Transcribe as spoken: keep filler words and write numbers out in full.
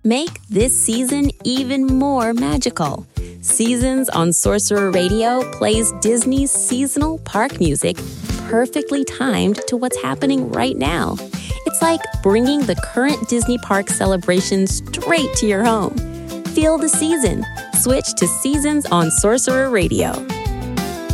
Make this season even more magical. Seasons on Sorcerer Radio plays Disney's seasonal park music perfectly timed to what's happening right now. It's like bringing the current Disney park celebration straight to your home. Feel the season. Switch to Seasons on Sorcerer Radio.